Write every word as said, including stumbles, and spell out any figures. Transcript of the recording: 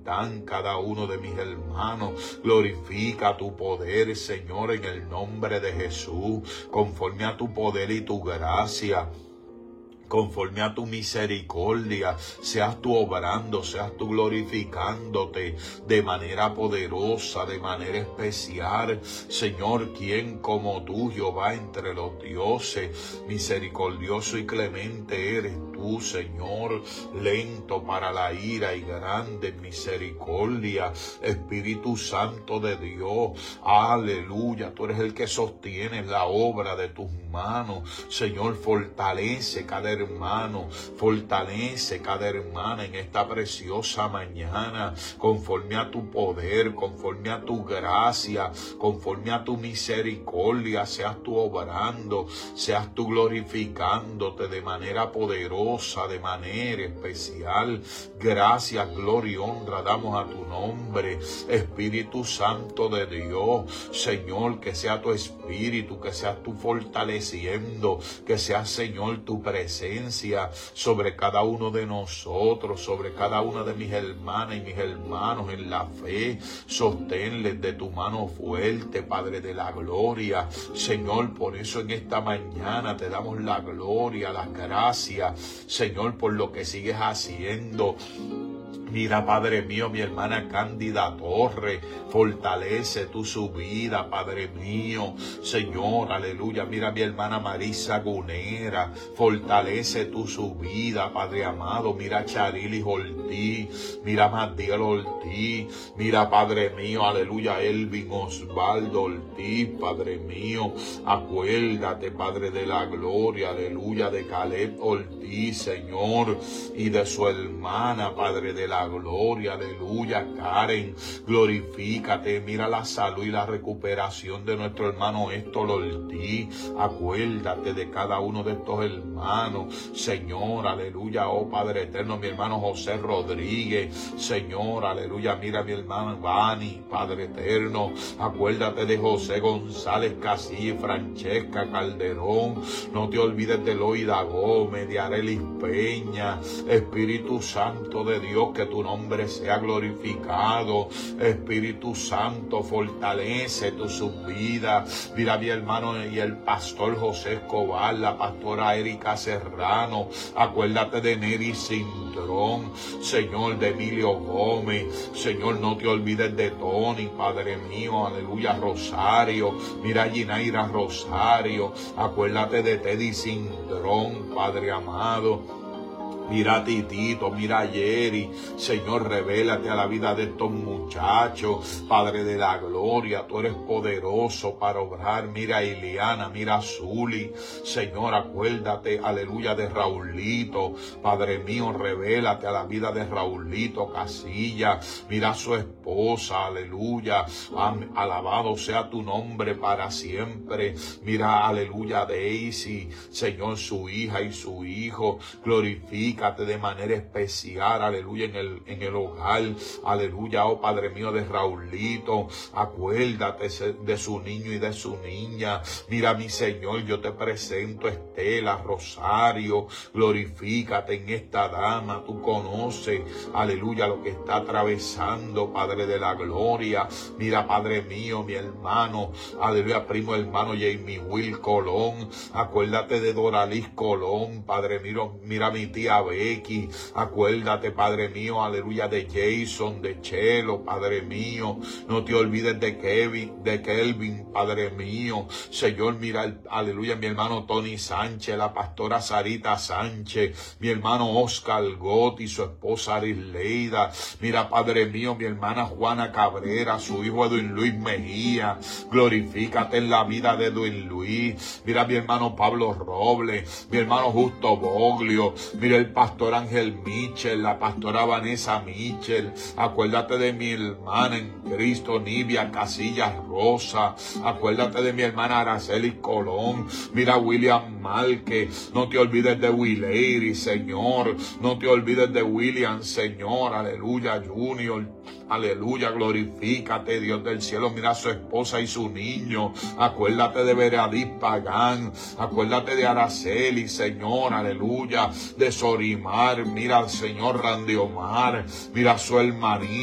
están cada uno de mis hermanos. Glorifica tu poder, Señor, en el nombre de Jesús, conforme a tu poder y tu gracia. Conforme a tu misericordia, seas tú obrando, seas tú glorificándote de manera poderosa, de manera especial. Señor, ¿quién como tú, Jehová, entre los dioses? Misericordioso y clemente eres tú, Señor, lento para la ira y grande en misericordia. Espíritu Santo de Dios, aleluya, tú eres el que sostiene la obra de tus manos. Señor, fortalece cada hermano, fortalece cada hermana en esta preciosa mañana, conforme a tu poder, conforme a tu gracia, conforme a tu misericordia, seas tú obrando, seas tú glorificándote de manera poderosa, de manera especial. Gracias, gloria y honra damos a tu nombre, Espíritu Santo de Dios. Señor, que sea tu espíritu, que seas tú fortaleciendo, que sea, Señor, tu presencia sobre cada uno de nosotros, sobre cada una de mis hermanas y mis hermanos en la fe. Sosténles de tu mano fuerte, Padre de la gloria. Señor, por eso en esta mañana te damos la gloria, la gracia, Señor, por lo que sigues haciendo. Mira, Padre mío, mi hermana Cándida Torres, fortalece tu su vida, Padre mío, Señor, aleluya. Mira, mi hermana Marisa Gunera, fortalece tu su vida, Padre amado. Mira, Charilis Ortiz, mira, Matiel Ortiz, mira, Padre mío, aleluya, Elvin Osvaldo Ortiz, Padre mío, acuérdate, Padre de la gloria, aleluya, de Caleb Ortiz, Señor, y de su hermana, Padre de la gloria, aleluya, Karen, glorifícate. Mira la salud y la recuperación de nuestro hermano Héctor Ortiz. Acuérdate de cada uno de estos hermanos, Señor, aleluya. Oh Padre eterno, mi hermano José Rodríguez, Señor, aleluya. Mira mi hermana Vani, Padre eterno, acuérdate de José González Casillas, Francesca Calderón. No te olvides de Loida Gómez, de Arelis Peña. Espíritu Santo de Dios, que tu nombre sea glorificado. Espíritu Santo, fortalece tu subvida. Mira mi hermano y el pastor José Escobar, la pastora Erika Serrano. Acuérdate de Neri Cintrón, Señor, de Emilio Gómez. Señor, no te olvides de Tony, Padre mío, aleluya, Rosario. Mira Ginaira Rosario. Acuérdate de Teddy Cintrón, Padre amado. Mira a Titito, mira a Jerry. Señor, revélate a la vida de estos muchachos. Padre de la gloria, tú eres poderoso para obrar. Mira a Iliana, mira a Zuli. Señor, acuérdate, aleluya, de Raulito. Padre mío, revélate a la vida de Raulito Casilla. Mira a su esposa, aleluya. Alabado sea tu nombre para siempre. Mira, aleluya, Daisy. Señor, su hija y su hijo. Glorifica de manera especial, aleluya, en el, en el hogar, aleluya, oh Padre mío, de Raulito. Acuérdate de su niño y de su niña. Mira, mi Señor, yo te presento Estela, Rosario. Glorifícate en esta dama. Tú conoces, aleluya, lo que está atravesando, Padre de la gloria. Mira, Padre mío, mi hermano, aleluya, primo hermano Jamie Will Colón. Acuérdate de Doralis Colón, Padre mío. Mira mi tía Becky, acuérdate, Padre mío, aleluya, de Jason, de Chelo, Padre mío. No te olvides de Kevin, de Kelvin, Padre mío. Señor, mira, el, aleluya, mi hermano Tony Sánchez, la pastora Sarita Sánchez, mi hermano Oscar Gotti, su esposa Arisleida. Mira, Padre mío, mi hermana Juana Cabrera, su hijo Edwin Luis Mejía. Glorifícate en la vida de Edwin Luis. Mira, mi hermano Pablo Robles, mi hermano Justo Boglio. Mira el pastor Ángel Mitchell, la pastora Vanessa Mitchell. Acuérdate de mi hermana en Cristo, Nivia Casillas Rosa. Acuérdate de mi hermana Araceli Colón. Mira William Márquez. No te olvides de Willeri, Señor. No te olvides de William, Señor. Aleluya, Junior. Aleluya, glorifícate, Dios del cielo. Mira a su esposa y su niño. Acuérdate de Veradís Pagán. Acuérdate de Araceli, Señor. Aleluya. De Sorimar. Mira al Señor Randy Omar. Mira a su hermanito.